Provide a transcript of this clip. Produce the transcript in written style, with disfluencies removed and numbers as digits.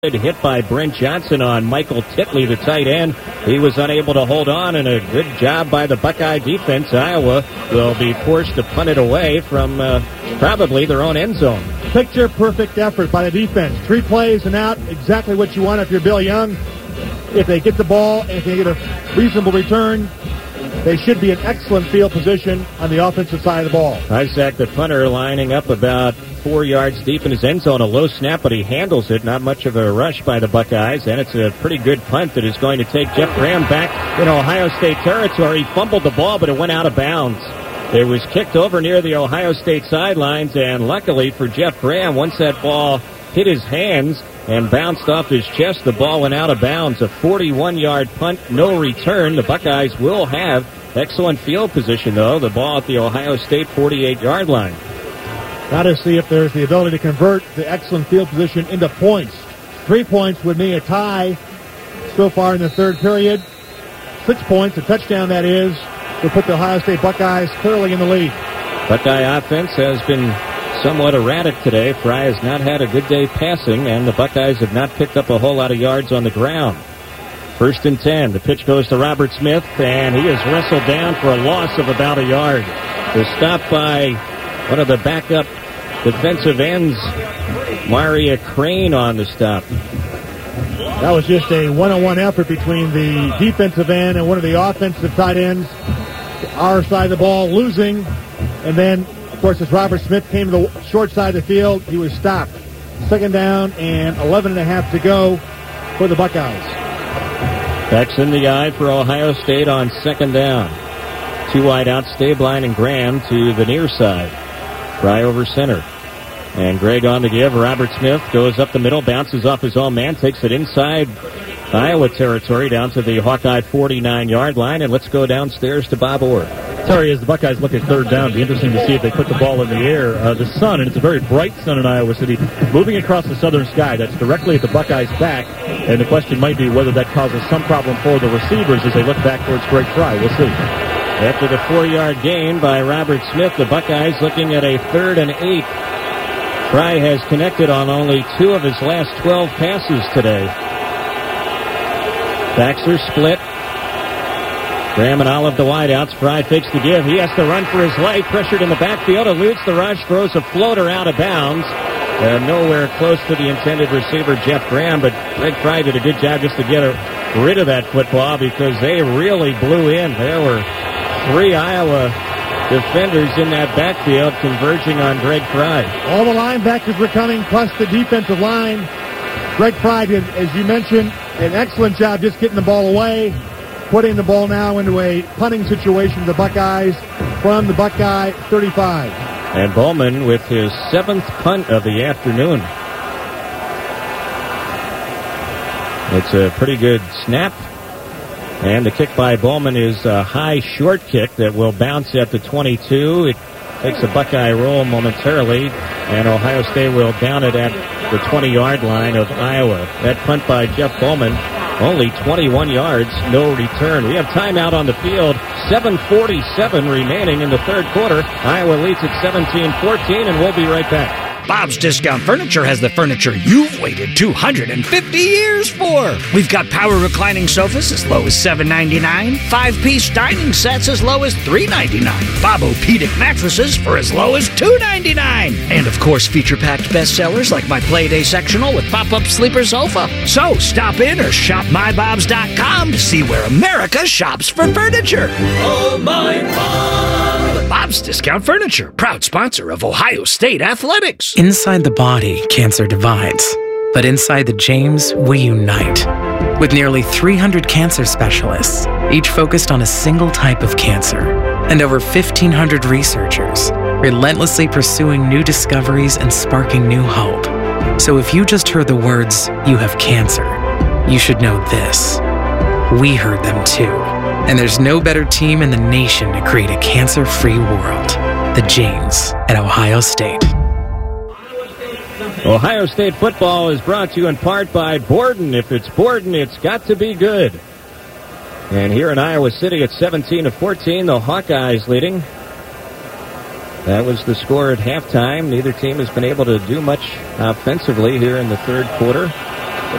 Good hit by Brent Johnson on Michael Titley, the tight end. He was unable to hold on, and a good job by the Buckeye defense. Iowa will be forced to punt it away from probably their own end zone. Picture-perfect effort by the defense. 3 plays and out, exactly what you want if you're Bill Young. If they get the ball and if they get a reasonable return, they should be in excellent field position on the offensive side of the ball. Isaac, the punter, lining up about 4 yards deep in his end zone. A low snap, but he handles it. Not much of a rush by the Buckeyes, and it's a pretty good punt that is going to take Jeff Graham back in Ohio State territory. He fumbled the ball, but it went out of bounds. It was kicked over near the Ohio State sidelines, and luckily for Jeff Graham, once that ball hit his hands and bounced off his chest, the ball went out of bounds. A 41-yard punt, no return. The Buckeyes will have excellent field position, though. The ball at the Ohio State 48-yard line. Got to see if there's the ability to convert the excellent field position into points. 3 points would mean a tie so far in the third period. 6 points, a touchdown that is, will put the Ohio State Buckeyes clearly in the lead. Buckeye offense has been somewhat erratic today. Fry has not had a good day passing, and the Buckeyes have not picked up a whole lot of yards on the ground. 1st and 10. The pitch goes to Robert Smith, and he is wrestled down for a loss of about a yard. The stop by one of the backup defensive ends, Maria Crane, on the stop. That was just a one-on-one effort between the defensive end and one of the offensive tight ends. Our side of the ball losing, and then, of course, as Robert Smith came to the short side of the field, he was stopped. 2nd down and 11 and a half to go for the Buckeyes. Backs in the eye for Ohio State on 2nd down. 2 wide out, Stabline and Graham to the near side. Fry over center. And Greg on the give. Robert Smith goes up the middle, bounces off his own man, takes it inside Iowa territory down to the Hawkeye 49-yard line. And let's go downstairs to Bob Orr. Terry, as the Buckeyes look at 3rd down, it'll be interesting to see if they put the ball in the air. The sun, and it's a very bright sun in Iowa City, moving across the southern sky. That's directly at the Buckeyes' back, and the question might be whether that causes some problem for the receivers as they look back towards Greg Fry. We'll see. After the 4-yard gain by Robert Smith, the Buckeyes looking at a 3rd and 8. Fry has connected on only 2 of his last 12 passes today. Backs are split. Graham and Olive the wideouts. Fry fakes the give. He has to run for his life. Pressured in the backfield. Eludes the rush. Throws a floater out of bounds. Nowhere close to the intended receiver, Jeff Graham. But Greg Fry did a good job just to get rid of that football because they really blew in. There were 3 Iowa defenders in that backfield converging on Greg Fry. All the linebackers were coming, plus the defensive line. Greg Fry did, as you mentioned, an excellent job just getting the ball away, putting the ball now into a punting situation for the Buckeyes from the Buckeye 35. And Bowman with his 7th punt of the afternoon. It's a pretty good snap. And the kick by Bowman is a high short kick that will bounce at the 22. It takes a Buckeye roll momentarily, and Ohio State will down it at the 20-yard line of Iowa. That punt by Jeff Bowman, only 21 yards, no return. We have timeout on the field. 7:47 remaining in the 3rd quarter. Iowa leads at 17-14, and we'll be right back. Bob's Discount Furniture has the furniture you've waited 250 years for. We've got power reclining sofas as low as $7.99, 5-piece dining sets as low as $3.99, Bob-O-Pedic mattresses for as low as $2.99, and of course feature-packed bestsellers like my Playday sectional with pop-up sleeper sofa. So stop in or shop mybobs.com to see where America shops for furniture. Oh, my Bob! Bob's Discount Furniture, proud sponsor of Ohio State Athletics. Inside the body, cancer divides. But inside the James, we unite. With nearly 300 cancer specialists, each focused on a single type of cancer, and over 1,500 researchers, relentlessly pursuing new discoveries and sparking new hope. So if you just heard the words, "you have cancer," you should know this. We heard them too. And there's no better team in the nation to create a cancer-free world. The James at Ohio State. Ohio State football is brought to you in part by Borden. If it's Borden, it's got to be good. And here in Iowa City at 17-14, the Hawkeyes leading. That was the score at halftime. Neither team has been able to do much offensively here in the 3rd quarter.